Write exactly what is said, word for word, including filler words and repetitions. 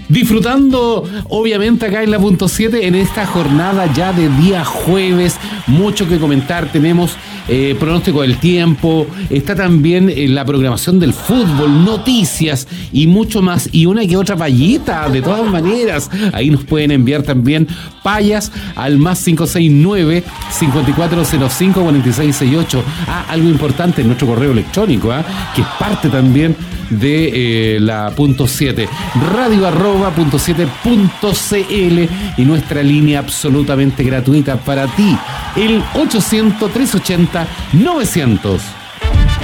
Disfrutando, obviamente, acá en la punto siete, en esta jornada ya de día jueves. Mucho que comentar. Tenemos eh, pronóstico del tiempo. Está también eh, la programación del fútbol, noticias y mucho más. Y una que otra payita, de todas maneras. Ahí nos pueden enviar también payas al más cinco seis nueve, cinco cuatro cero cinco, cuatro seis seis ocho. Ah, algo importante en nuestro correo electrónico, ¿eh? que es parte también de eh, la punto siete, radio arroba punto siete punto cl, y nuestra línea absolutamente gratuita para ti, el ochocientos, trescientos ochenta, novecientos.